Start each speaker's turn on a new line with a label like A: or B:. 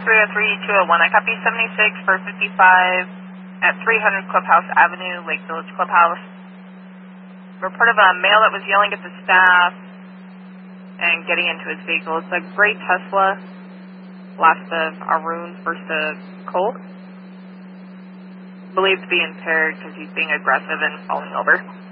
A: 303-201. I copy 76 for 55 at 300 Clubhouse Avenue, Lake Village Clubhouse. Report of a male that was yelling at the staff and getting into his vehicle. It's a gray Tesla, last of Arun, first of Colt. Believed to be impaired because he's being aggressive and falling over.